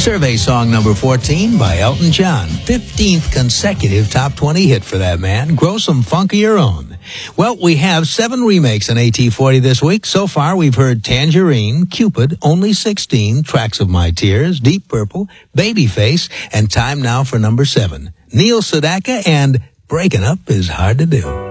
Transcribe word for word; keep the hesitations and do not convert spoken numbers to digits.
Survey song number fourteen by Elton John. fifteenth consecutive top twenty hit for that man. Grow some funk of your own. Well, we have seven remakes in A T forty this week. So far, we've heard Tangerine, Cupid, Only sixteen, Tracks of My Tears, Deep Purple, Babyface, and time now for number seven. Neil Sedaka and Breaking Up is Hard to Do.